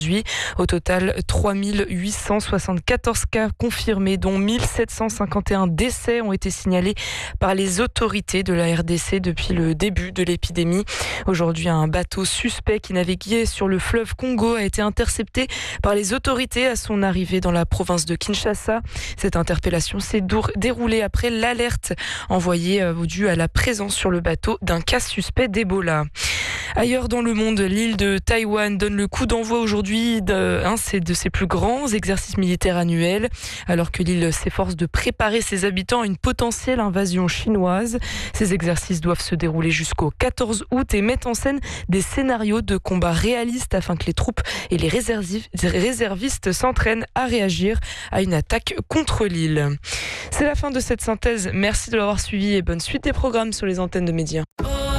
Au total, 3874 cas confirmés, dont 1751 décès ont été signalés par les autorités de la RDC depuis le début de l'épidémie. Aujourd'hui, un bateau suspect qui naviguait sur le fleuve Congo a été intercepté par les autorités à son arrivée dans la province de Kinshasa. Cette interpellation s'est déroulée après l'alerte envoyée due à la présence sur le bateau d'un cas suspect d'Ebola. Ailleurs dans le monde, l'île de Taïwan donne le coup d'envoi aujourd'hui de ses plus grands exercices militaires annuels, alors que l'île s'efforce de préparer ses habitants à une potentielle invasion chinoise. Ces exercices doivent se dérouler jusqu'au 14 août et mettent en scène des scénarios de combat réalistes afin que les troupes et les réservistes s'entraînent à réagir à une attaque contre l'île. C'est la fin de cette synthèse. Merci de l'avoir suivi et bonne suite des programmes sur les antennes de Média.